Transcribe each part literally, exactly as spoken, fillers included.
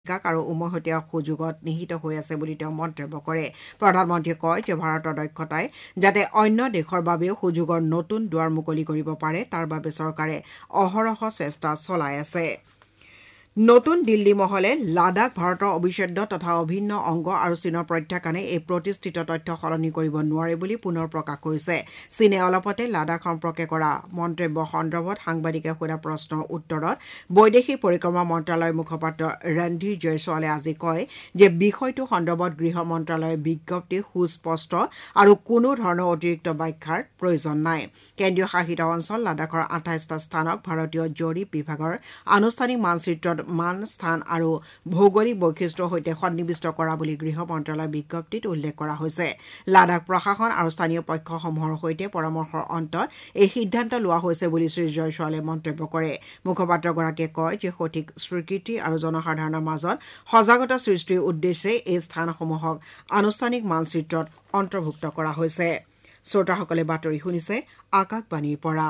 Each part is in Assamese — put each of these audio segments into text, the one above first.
আৰু উমৈহতীয়া সুযোগত নিহিত হৈ আছে বুলি তেওঁ মন্তব্য কৰে প্ৰধানমন্ত্ৰীয়ে কয় যে ভাৰতৰ দক্ষতাই যাতে অন্য দেশৰ বাবেও সুযোগৰ নতুন দুৱাৰ মুকলি কৰিব পাৰে তাৰ বাবে চৰকাৰে অহৰহ চেষ্টা চলাই আছে নতুন দিল্লী মহলে লাডাখ ভাৰতৰ অবিচ্ছেদ্য তথা অভিন্ন অংগ আৰু চীনৰ প্ৰত্যাখ্যানে এই প্ৰতিষ্ঠিত তথ্য সলনি কৰিব নোৱাৰে বুলি পুনৰ প্ৰকাশ কৰিছে চীনে অলপতে লাডাখ সম্পৰ্কে কৰা মন্তব্য সন্দৰ্ভত সাংবাদিকে সোধা প্ৰশ্নৰ উত্তৰত বৈদেশিক পৰিক্ৰমা মন্ত্ৰালয়ৰ মুখপাত্ৰ ৰণধীৰ জয়ছোৱালে আজি কয় যে বিষয়টো সন্দৰ্ভত গৃহ মন্ত্ৰালয়ৰ বিজ্ঞপ্তি সুস্পষ্ট আৰু কোনো ধৰণৰ অতিৰিক্ত ব্যাখ্যাৰ প্ৰয়োজন নাই কেন্দ্ৰীয় শাসিত অঞ্চল লাডাখৰ আঠাইছটা স্থানক ভাৰতীয় জৰীপ বিভাগৰ আনুষ্ঠানিক মানচিত্ৰত মান স্থান আৰু ভৌগোলিক বৈশিষ্ট্যৰ সৈতে সন্নিবিষ্ট কৰা বুলি গৃহ মন্ত্ৰালয়ৰ বিজ্ঞপ্তিত উল্লেখ কৰা হৈছে লাডাখ প্ৰশাসন আৰু স্থানীয় পক্ষসমূহৰ সৈতে পৰামৰ্শৰ অন্তত এই সিদ্ধান্ত লোৱা হৈছে বুলি শ্ৰী জয়ছোৱালে মন্তব্য কৰে মুখপাত্ৰগৰাকীয়ে কয় যে সঠিক স্বীকৃতি আৰু জনসাধাৰণৰ মাজত সজাগতা সৃষ্টিৰ উদ্দেশ্যে এই স্থানসমূহক আনুষ্ঠানিক মানচিত্ৰত অন্তৰ্ভুক্ত কৰা হৈছে শ্ৰোতাসকলে বাতৰি শুনিছে আকাশবাণীৰ পৰা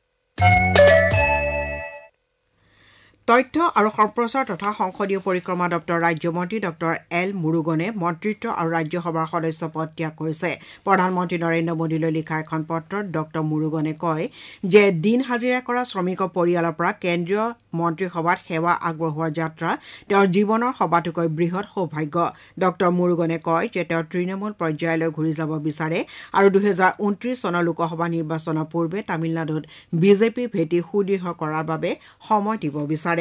তথ্য আৰু সম্প্ৰচাৰ তথা সংসদীয় পৰিক্ৰমা দপ্তৰ ৰাজ্যমন্ত্ৰী ডক্টৰ এল মুৰুগনে মন্ত্ৰিত্ব আৰু ৰাজ্যসভাৰ সদস্য পদ ত্যাগ কৰিছে প্ৰধানমন্ত্ৰী নৰেন্দ্ৰ মোদীলৈ লিখা এখন পত্ৰত ডক্টৰ মুৰুগনে কয় যে দিন হাজিৰা কৰা শ্ৰমিকৰ পৰিয়ালৰ পৰা কেন্দ্ৰীয় মন্ত্ৰীসভাত সেৱা আগবঢ়োৱাৰ যাত্ৰা তেওঁৰ জীৱনৰ সবাতোকৈ বৃহৎ সৌভাগ্য ডক্টৰ মুৰুগনে কয় যে তেওঁ তৃণমূল পৰ্যায়লৈ ঘূৰি যাব বিচাৰে আৰু দুহেজাৰ ঊনত্ৰিশ চনৰ লোকসভা নিৰ্বাচনৰ পূৰ্বে তামিলনাডুত বিজেপি ভেটি সুদৃঢ় কৰাৰ বাবে সময় দিব বিচাৰে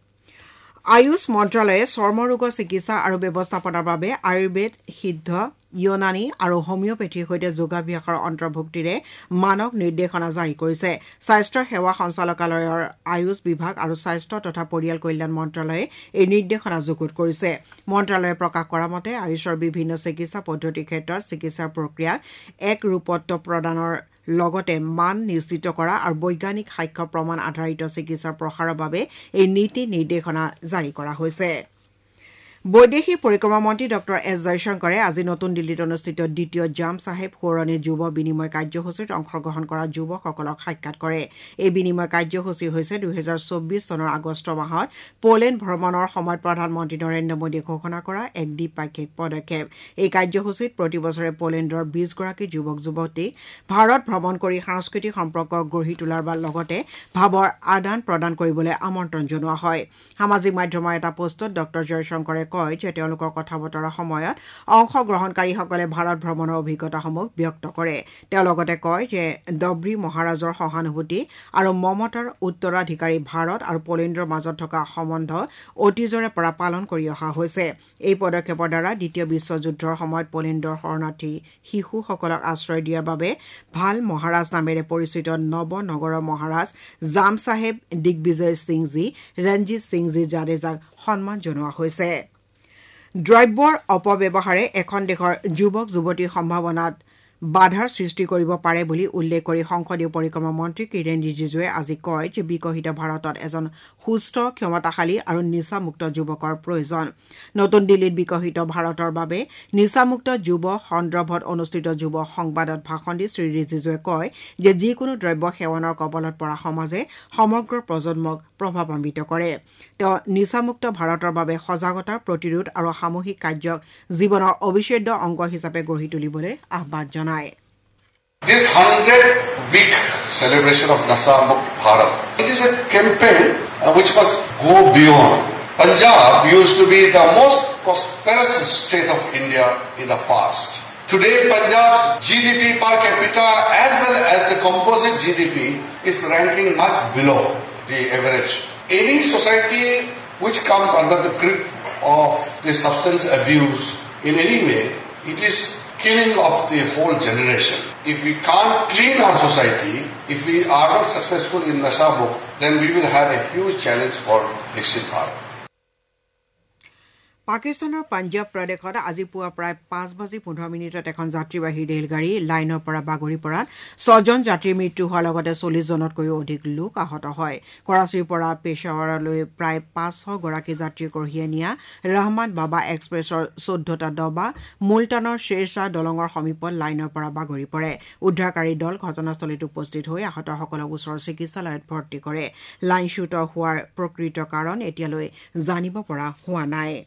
আয়ুষ মন্ত্ৰালয়ে চৰ্মৰোগৰ চিকিৎসা আৰু ব্যৱস্থাপনাৰ বাবে আয়ুৰ্বেদ সিদ্ধ ইউনানী আৰু হোমিওপেথিৰ সৈতে যোগাভ্যাসৰ অন্তৰ্ভুক্তিৰে মানক নিৰ্দেশনা জাৰি কৰিছে স্বাস্থ্য সেৱা সঞ্চালকালয়ৰ আয়ুষ বিভাগ আৰু স্বাস্থ্য তথা পৰিয়াল কল্যাণ মন্ত্ৰালয়ে এই নিৰ্দেশনা যুগুত কৰিছে মন্ত্ৰালয়ে প্ৰকাশ কৰা মতে আয়ুষৰ বিভিন্ন চিকিৎসা পদ্ধতিৰ ক্ষেত্ৰত চিকিৎসাৰ প্ৰক্ৰিয়াক এক ৰূপত্ব প্ৰদানৰ লগতে মান নিশ্চিত কৰা আৰু বৈজ্ঞানিক সাক্ষ্য প্ৰমাণ আধাৰিত চিকিৎসাৰ প্ৰসাৰৰ বাবে এই নীতি নিৰ্দেশনা জাৰি কৰা হৈছে বৈদেশিক পৰিক্ৰমা মন্ত্ৰী ডক্টৰ এছ জয়শংকৰে আজি নতুন দিল্লীত অনুষ্ঠিত দ্বিতীয় জাম চাহেব সোঁৱৰণি যুৱ বিনিময় কাৰ্যসূচীত অংশগ্ৰহণ কৰা যুৱকসকলক সাক্ষাৎ কৰে এই বিনিময় কাৰ্যসূচী হৈছে দুহেজাৰ চৌবিশ চনৰ আগষ্ট মাহত পোলেণ্ড ভ্ৰমণৰ সময়ত প্ৰধানমন্ত্ৰী নৰেন্দ্ৰ মোদীয়ে ঘোষণা কৰা এক দ্বিপাক্ষিক পদক্ষেপ এই কাৰ্যসূচীত প্ৰতি বছৰে পোলেণ্ডৰ বিশগৰাকী যুৱক যুৱতীক ভাৰত ভ্ৰমণ কৰি সাংস্কৃতিক সম্পৰ্ক গঢ়ি তোলাৰ লগতে ভাৱৰ আদান প্ৰদান কৰিবলৈ আমন্ত্ৰণ জনোৱা হয় সামাজিক মাধ্যমৰ এটা পোষ্টত ডক্টৰ জয়শংকৰে কয় যে তেওঁলোকৰ কথা বতৰাৰ সময়ত অংশগ্ৰহণকাৰীসকলে ভাৰত ভ্ৰমণৰ অভিজ্ঞতাসমূহ ব্যক্ত কৰে তেওঁ লগতে কয় যে ডব্ৰী মহাৰাজৰ সহানুভূতি আৰু মমতাৰ উত্তৰাধিকাৰী ভাৰত আৰু পোলেণ্ডৰ মাজত থকা সম্বন্ধ অতীজৰে পৰা পালন কৰি অহা হৈছে এই পদক্ষেপৰ দ্বাৰা দ্বিতীয় বিশ্বযুদ্ধৰ সময়ত পোলেণ্ডৰ শৰণাৰ্থী শিশুসকলক আশ্ৰয় দিয়াৰ বাবে ভাল মহাৰাজ নামেৰে পৰিচিত নৱ নগৰৰ মহাৰাজ জাম চাহেব দিগ্বিজয় সিংজী ৰঞ্জিত সিংজী জাদেজাক সন্মান জনোৱা হৈছে দ্ৰব্যৰ অপব্যৱহাৰে এখন দেশৰ যুৱক যুৱতীৰ সম্ভাৱনাত বাধাৰ সৃষ্টি কৰিব পাৰে বুলি উল্লেখ কৰি সংসদীয় পৰিক্ৰমা মন্ত্ৰী কিৰেণ ৰিজিজুৱে আজি কয় যে বিকশিত ভাৰতত এজন সুস্থ ক্ষমতাশালী আৰু নিচামুক্ত যুৱকৰ প্ৰয়োজন নতুন দিল্লীত বিকশিত ভাৰতৰ বাবে নিচামুক্ত যুৱ সন্দৰ্ভত অনুষ্ঠিত যুৱ সংবাদত ভাষণ দি শ্ৰী ৰিজিজুৱে কয় যে যিকোনো দ্ৰব্য সেৱনৰ কবলত পৰা সমাজে সমগ্ৰ প্ৰজন্মক প্ৰভাৱান্বিত কৰে তেওঁ নিচামুক্ত ভাৰতৰ বাবে সজাগতা প্ৰতিৰোধ আৰু সামূহিক কাৰ্যক জীৱনৰ অবিচ্ছেদ্য অংগ হিচাপে গঢ়ি তুলিবলৈ আহ্বান জনায় This hundred week celebration of Nasha Mukt Bharat, it is a campaign uh, which must go beyond. Punjab used to be the most prosperous state of India in the past. Today Punjab's G D P per capita as well as the composite G D P is ranking much below the average. Any society which comes under the grip of the substance abuse in any way, it is killing of the whole generation. If we can't clean our society, if we are not successful in Nasha Mukt, then we will have a huge challenge for Viksit Bharat. পাকিস্তানৰ পাঞ্জাব প্ৰদেশত আজি পুৱা প্ৰায় পাঁচ বাজি পোন্ধৰ মিনিটত এখন যাত্ৰীবাহী ৰেলগাড়ী লাইনৰ পৰা বাগৰি পৰাত ছজন যাত্ৰীৰ মৃত্যু হোৱাৰ লগতে চল্লিছ জনতকৈও অধিক লোক আহত হয় কৰাচীৰ পৰা পেছাৱাৰলৈ প্ৰায় পাঁচশ গৰাকী যাত্ৰী কঢ়িয়াই নিয়া ৰহমান বাবা এক্সপ্ৰেছৰ চৈধ্যটা ডবা মুলতানৰ শ্বেৰশ্বাহ দলঙৰ সমীপত লাইনৰ পৰা বাগৰি পৰে উদ্ধাৰকাৰী দল ঘটনাস্থলীত উপস্থিত হৈ আহতসকলক ওচৰৰ চিকিৎসালয়ত ভৰ্তি কৰে লাইনচ্যুত হোৱাৰ প্ৰকৃত কাৰণ এতিয়ালৈ জানিব পৰা হোৱা নাই